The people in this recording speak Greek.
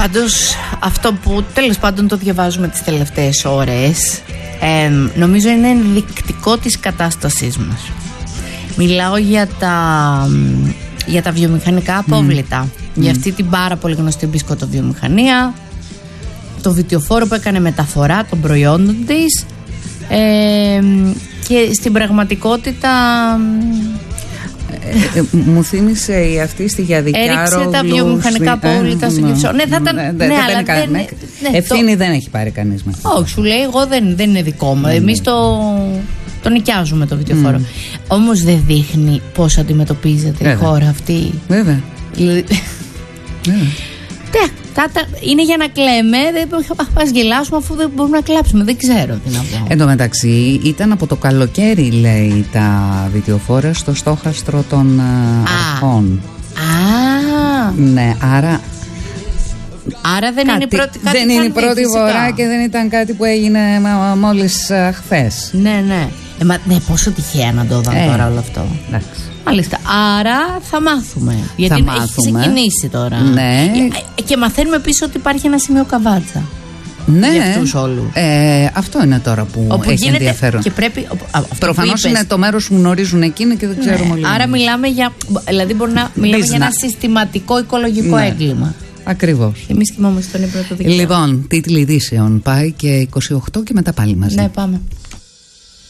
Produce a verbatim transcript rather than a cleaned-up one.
Πάντως αυτό που τέλος πάντων το διαβάζουμε τις τελευταίες ώρες, ε, νομίζω είναι ενδεικτικό της κατάστασής μας. Μιλάω για τα, για τα βιομηχανικά απόβλητα, mm. για αυτή την πάρα πολύ γνωστή μπισκοτοβιομηχανία, το βιτιοφόρο που έκανε μεταφορά των προϊόντων της, ε, και στην πραγματικότητα ε, ε, μου θύμισε η αυτή στη Γιαδικιάρο. Έριξε τα βιομηχανικά απόβλητα στο Κυψό. Ναι, θα ήταν. Ναι, ναι, ναι, αλλά δεν, ναι, ναι, ευθύνη το... δεν έχει πάρει κανείς με αυτό. Όχι, σου λέει, εγώ δεν, δεν είναι δικό μου. Εμείς το, το νοικιάζουμε το βιτιοφόρο. Mm. Όμως δεν δείχνει πώς αντιμετωπίζεται Βέβαια. η χώρα αυτή. Βέβαια. Δηλαδή... Είναι για να κλαίμε, δεν πας γελάσουμε αφού δεν μπορούμε να κλάψουμε. Δεν ξέρω τι να πω. Εν τω μεταξύ, ήταν από το καλοκαίρι, λέει, τα βιτιοφόρα στο στόχαστρο των α, αρχών. Α. Ναι, άρα. Άρα δεν κάτι, είναι η πρώτη, κάτι δεν είναι η πρώτη φορά και δεν ήταν κάτι που έγινε μόλις χθες. Ναι, ναι. Ε, μα, ναι, πόσο τυχαία να το δω ε, τώρα όλο αυτό. Εντάξει. Μάλιστα. Άρα θα μάθουμε. Γιατί θα μάθουμε. Έχει ξεκινήσει τώρα. Ναι. Και μαθαίνουμε επίσης ότι υπάρχει ένα σημείο καβάτσα. Ναι. Για αυτούς όλους. Ε, αυτό είναι τώρα που Όπου έχει γίνεται ενδιαφέρον. Και πρέπει, προφανώς είναι το μέρος που γνωρίζουν εκείνοι και δεν ναι. ξέρουμε όλοι. Άρα μιλάμε για. Δηλαδή μπορεί να μιλάμε για ένα συστηματικό οικολογικό ναι. έγκλημα. Ακριβώς. Εμείς κοιμόμαστε στον ύπνο του δικαίου. Λοιπόν, τίτλοι ειδήσεων πάει και είκοσι οκτώ και μετά πάλι μαζί. Ναι, πάμε.